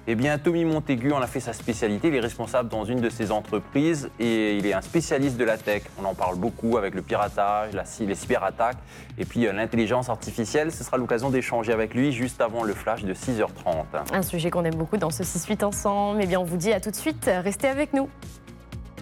Eh bien, Tommy Montaigu en a fait sa spécialité. Il est responsable dans une de ses entreprises et il est un spécialiste de la tech. On en parle beaucoup avec le piratage, les cyberattaques et puis l'intelligence artificielle. Ce sera l'occasion d'échanger avec lui juste avant le flash de 6h30. Un sujet qu'on aime beaucoup dans ce 6-8 ensemble. Eh bien, on vous dit à tout de suite. Restez avec nous.